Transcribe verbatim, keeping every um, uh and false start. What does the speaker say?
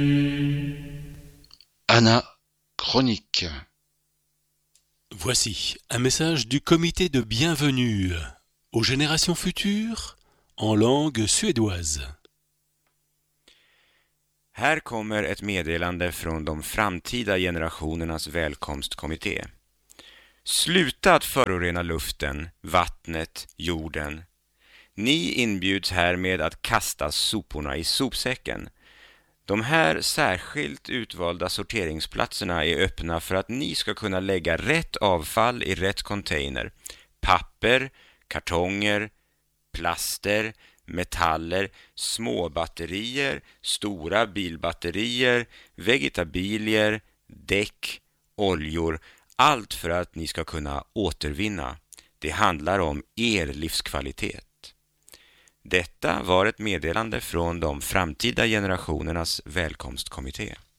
Anachronique. Voici un message du comité de bienvenue aux générations futures en langue suédoise. Här kommer ett meddelande från de framtida generationernas välkomstkommitté. Sluta att förorena luften, vattnet, jorden. Ni inbjuds härmed att kasta soporna i sopsäcken. De här särskilt utvalda sorteringsplatserna är öppna för att ni ska kunna lägga rätt avfall i rätt container. Papper, kartonger, plaster, metaller, små batterier, stora bilbatterier, vegetabilier, däck, oljor. Allt för att ni ska kunna återvinna. Det handlar om er livskvalitet. Detta var ett meddelande från de framtida generationernas välkomstkommitté.